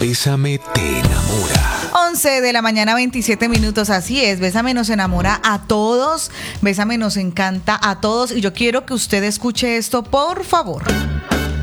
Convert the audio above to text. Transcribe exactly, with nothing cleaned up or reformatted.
Bésame te enamora. once de la mañana, veintisiete minutos, así es. Bésame nos enamora a todos. Bésame nos encanta a todos. Y yo quiero que usted escuche esto, por favor.